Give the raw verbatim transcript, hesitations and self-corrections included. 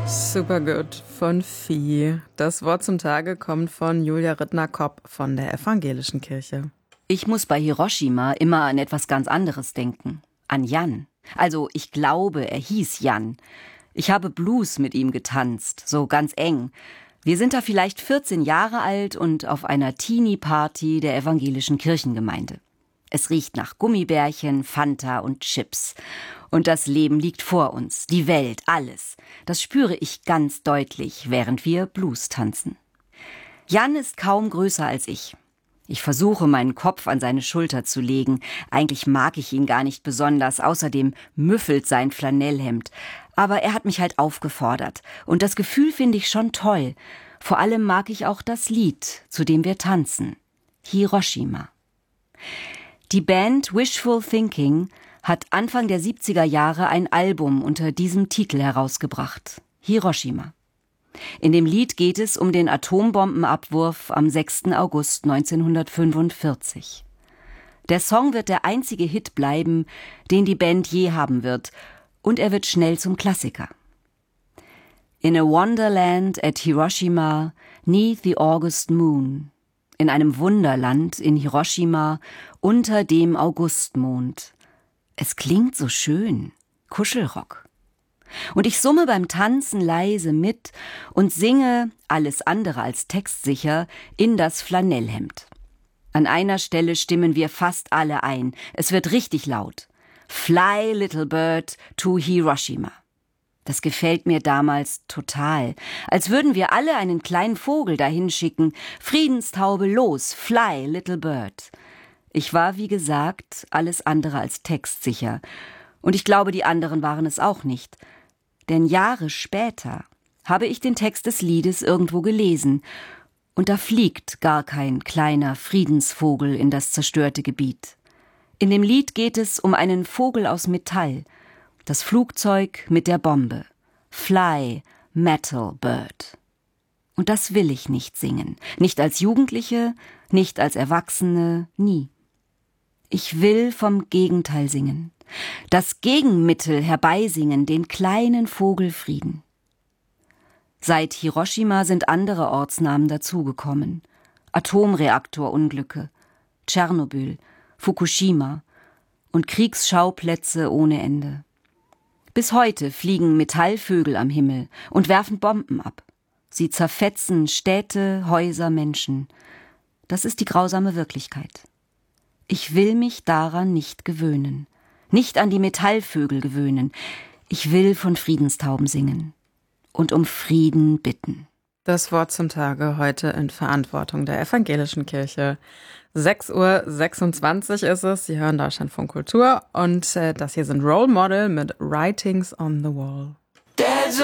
Supergood von Vieh. Das Wort zum Tage kommt von Julia Rittner-Kopp von der Evangelischen Kirche. Ich muss bei Hiroshima immer an etwas ganz anderes denken. An Jan. Also ich glaube, er hieß Jan. Ich habe Blues mit ihm getanzt, so ganz eng. Wir sind da vielleicht vierzehn Jahre alt und auf einer Teenie-Party der Evangelischen Kirchengemeinde. Es riecht nach Gummibärchen, Fanta und Chips. Und das Leben liegt vor uns, die Welt, alles. Das spüre ich ganz deutlich, während wir Blues tanzen. Jan ist kaum größer als ich. Ich versuche, meinen Kopf an seine Schulter zu legen. Eigentlich mag ich ihn gar nicht besonders, außerdem müffelt sein Flanellhemd. Aber er hat mich halt aufgefordert. Und das Gefühl finde ich schon toll. Vor allem mag ich auch das Lied, zu dem wir tanzen. Hiroshima. Die Band Wishful Thinking hat Anfang der siebziger Jahre ein Album unter diesem Titel herausgebracht. Hiroshima. In dem Lied geht es um den Atombombenabwurf am sechsten August neunzehnhundertfünfundvierzig. Der Song wird der einzige Hit bleiben, den die Band je haben wird, und er wird schnell zum Klassiker. In a wonderland at Hiroshima, 'neath the August moon. In einem Wunderland in Hiroshima, unter dem Augustmond. Es klingt so schön, Kuschelrock. Und ich summe beim Tanzen leise mit und singe, alles andere als textsicher, in das Flanellhemd. An einer Stelle stimmen wir fast alle ein. Es wird richtig laut. Fly, little bird, to Hiroshima. Das gefällt mir damals total. Als würden wir alle einen kleinen Vogel dahin schicken. Friedenstaube, los, fly, little bird. Ich war, wie gesagt, alles andere als textsicher. Und ich glaube, die anderen waren es auch nicht. Denn Jahre später habe ich den Text des Liedes irgendwo gelesen. Und da fliegt gar kein kleiner Friedensvogel in das zerstörte Gebiet. In dem Lied geht es um einen Vogel aus Metall. Das Flugzeug mit der Bombe. Fly, Metal Bird. Und das will ich nicht singen. Nicht als Jugendliche, nicht als Erwachsene, nie. Ich will vom Gegenteil singen. Das Gegenmittel herbeisingen, den kleinen Vogelfrieden. Seit Hiroshima sind andere Ortsnamen dazugekommen. Atomreaktorunglücke, Tschernobyl, Fukushima und Kriegsschauplätze ohne Ende. Bis heute fliegen Metallvögel am Himmel und werfen Bomben ab. Sie zerfetzen Städte, Häuser, Menschen. Das ist die grausame Wirklichkeit. Ich will mich daran nicht gewöhnen. Nicht an die Metallvögel gewöhnen. Ich will von Friedenstauben singen und um Frieden bitten. Das Wort zum Tage heute in Verantwortung der Evangelischen Kirche. sechs Uhr sechsundzwanzig ist es. Sie hören Deutschlandfunk Kultur und äh, das hier sind Role Model mit Writings on the Wall.